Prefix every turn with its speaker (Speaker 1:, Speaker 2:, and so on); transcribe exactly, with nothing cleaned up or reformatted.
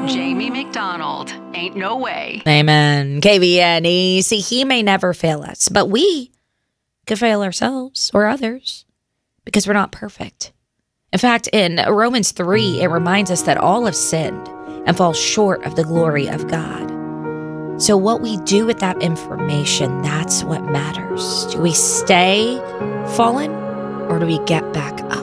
Speaker 1: Jamie McDonald. Ain't no way.
Speaker 2: Amen. K V N E. See, he may never fail us, but we could fail ourselves or others because we're not perfect. In fact, in Romans three, it reminds us that all have sinned and fall short of the glory of God. So what we do with that information, that's what matters. Do we stay fallen or do we get back up?